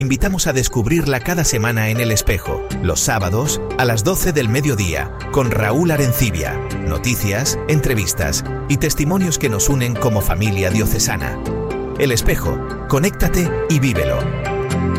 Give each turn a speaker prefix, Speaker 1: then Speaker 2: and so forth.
Speaker 1: invitamos a descubrirla cada semana en El Espejo, los sábados a las 12 del mediodía, con Raúl Arencibia. Noticias, entrevistas y testimonios que nos unen como familia diocesana. El Espejo, conéctate y vívelo.